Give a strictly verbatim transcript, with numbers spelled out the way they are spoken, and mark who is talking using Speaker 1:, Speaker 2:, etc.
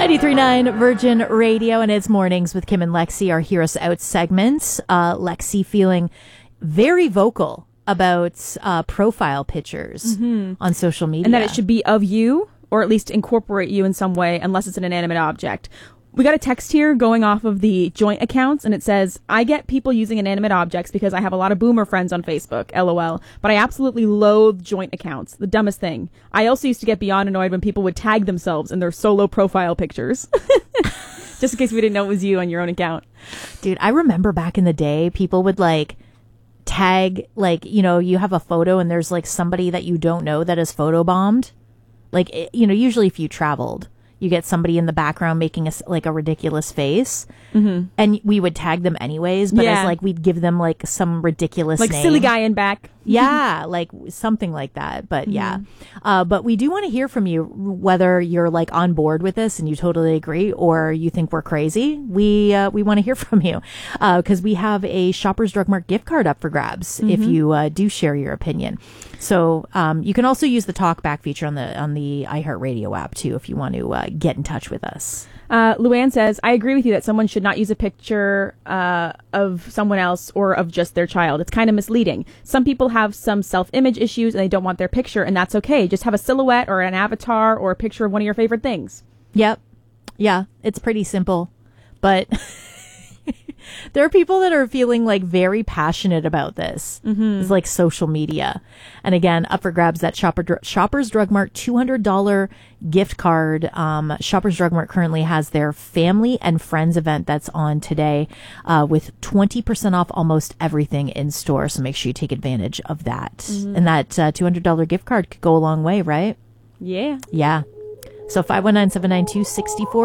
Speaker 1: ninety-three point nine Virgin Radio, and it's Mornings with Kim and Lexi, our Heroes Out segment. Uh, Lexi feeling very vocal about uh, profile pictures mm-hmm. on social media.
Speaker 2: And that it should be of you, or at least incorporate you in some way, unless it's an inanimate object. We got a text here going off of the joint accounts, and it says, I get people using inanimate objects because I have a lot of boomer friends on Facebook, LOL, but I absolutely loathe joint accounts. The dumbest thing. I also used to get beyond annoyed when people would tag themselves in their solo profile pictures. Just in case we didn't know it was you on your own account.
Speaker 1: Dude, I remember back in the day, people would like tag, like, you know, you have a photo and there's like somebody that you don't know that is photobombed. Like, you know, usually if you traveled, you get somebody in the background making a, like a ridiculous face, mm-hmm. and we would tag them anyways, but
Speaker 2: yeah.
Speaker 1: as like we'd give them like some ridiculous
Speaker 2: like
Speaker 1: name.
Speaker 2: Silly guy in back.
Speaker 1: Yeah, like something like that. But mm-hmm. yeah, uh, but we do want to hear from you, whether you're like on board with this and you totally agree, or you think we're crazy. We uh, we want to hear from you because uh, we have a Shoppers Drug Mart gift card up for grabs mm-hmm. if you uh, do share your opinion. So um, you can also use the talk back feature on the on the iHeartRadio app too if you want to uh, get in touch with us.
Speaker 2: Uh, Luann says, I agree with you that someone should not use a picture uh, of someone else or of just their child. It's kind of misleading. Some people have some self-image issues and they don't want their picture, and that's okay. Just have a silhouette or an avatar or a picture of one of your favorite things.
Speaker 1: Yep. Yeah, it's pretty simple. But there are people that are feeling like very passionate about this. Mm-hmm. It's like social media. And again, up for grabs, that Shopper, Shoppers Drug Mart two hundred dollars gift card. Um, Shoppers Drug Mart currently has their Family and Friends event that's on today uh, with twenty percent off almost everything in store. So make sure you take advantage of that. Mm-hmm. And that uh, two hundred dollars gift card could go a long way, right?
Speaker 2: Yeah.
Speaker 1: Yeah. So five one nine, seven nine two, six four